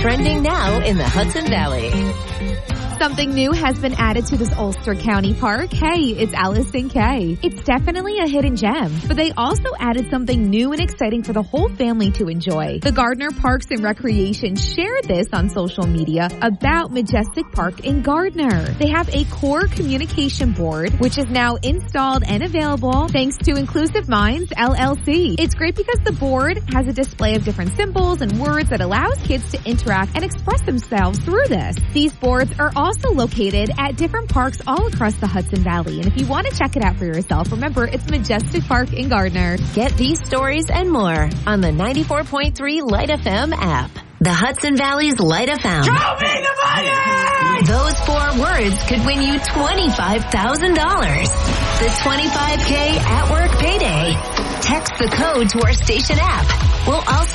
Trending now in the Hudson Valley. Something new has been added to this Ulster County park. Hey, it's Allison K. It's definitely a hidden gem, but they also added something new and exciting for the whole family to enjoy. The Gardner Parks and Recreation shared this on social media about Majestic Park in Gardner. They have a core communication board, which is now installed and available thanks to Inclusive Minds LLC. It's great because the board has a display of different symbols and words that allows kids to interact and express themselves through this. These boards are also located at different parks all across the Hudson Valley. And if you want to check it out for yourself, remember it's Majestic Park in Gardner. Get these stories and more on the 94.3 Light FM app. The Hudson Valley's Light FM. Show me the money! Those 4 words could win you $25,000. The 25K at work payday. Text the code to our station app. We'll also